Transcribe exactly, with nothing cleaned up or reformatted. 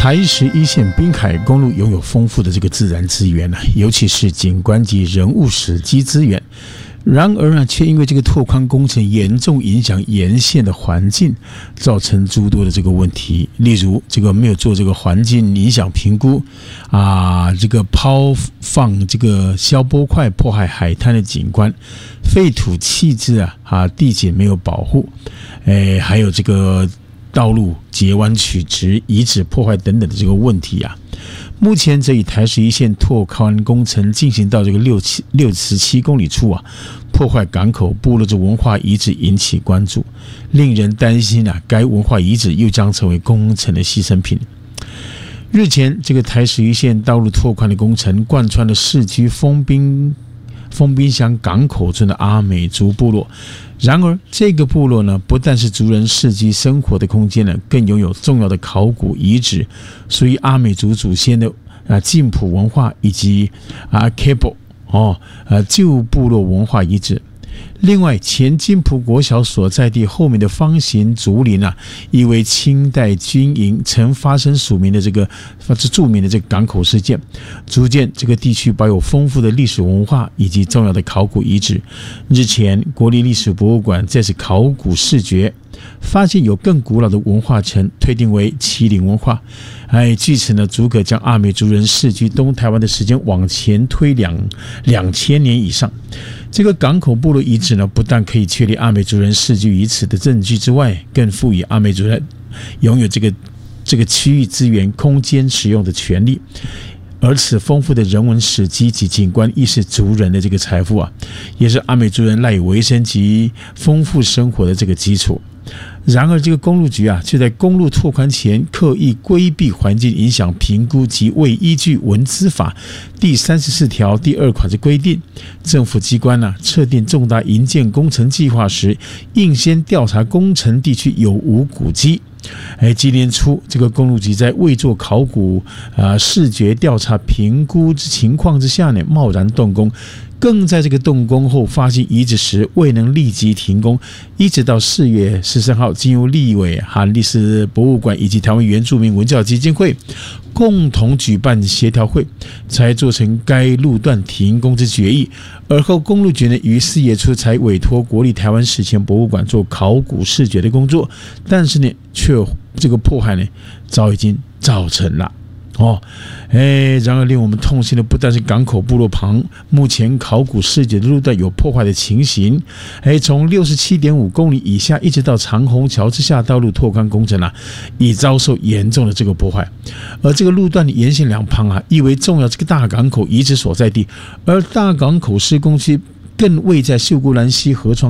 台十一线滨海公路拥有丰富的这个自然资源，尤其是景观及人物史迹资源。然而啊，却因为这个拓宽工程严重影响沿线的环境，造成诸多的这个问题。例如，这个没有做这个环境影响评估啊，这个抛放这个消波块破坏海滩的景观，废土弃置啊啊地景没有保护，哎，还有这个道路截弯曲直、遗址破坏等等的这个问题啊。目前则以台十一线拓宽工程进行到这个六七六十七公里处啊，破坏港口部落的文化遗址引起关注，令人担心啊，该文化遗址又将成为工程的牺牲品。日前，这个台十一线道路拓宽的工程贯穿了市区丰滨丰滨乡港口村的阿美族部落。然而，这个部落呢，不但是族人世居生活的空间呢，更拥有重要的考古遗址，属于阿美族祖先的啊晋普文化以及啊 Cable 哦呃旧部落文化遗址。另外，前金浦国小所在地后面的方形竹林啊，因为清代军营曾发生署名的这个著名的这个港口事件，逐渐这个地区保有丰富的历史文化以及重要的考古遗址。日前，国立历史博物馆在此考古视觉发现有更古老的文化城，推定为麒麟文化。哎，据此呢，足可将阿美族人世居东台湾的时间往前推两两千年以上。这个港口部落遗址呢，不但可以确立阿美族人世居于此的证据之外，更赋予阿美族人拥有这个这个区域资源空间使用的权利。而此丰富的人文史迹及景观，亦是族人的这个财富啊，也是阿美族人赖以为生及丰富生活的这个基础。然而，这个公路局啊，却在公路拓宽前刻意规避环境影响评估及未依据《文资法》第三十四条第二款之规定，政府机关啊测定重大营建工程计划时，应先调查工程地区有无古迹。哎，今年初，这个公路局在未做考古啊、呃、视觉调查评估之情况之下呢，贸然动工。更在这个动工后发现遗址时未能立即停工，一直到四月十三号，经由立委、和历史博物馆以及台湾原住民文教基金会共同举办协调会，才做成该路段停工之决议。而后公路局呢，于四月初才委托国立台湾史前博物馆做考古视觉的工作，但是呢，却这个迫害呢，早已经造成了。哦，哎，然而令我们痛心的不但是港口部落旁目前考古视觉的路段有破坏的情形，哎，从 六十七点五公里以下一直到长虹桥之下道路拓宽工程啊，已遭受严重的这个破坏。而这个路段的沿线两旁啊，亦为重要这个大港口遗址所在地，而大港口施工区更位在秀姑兰溪河床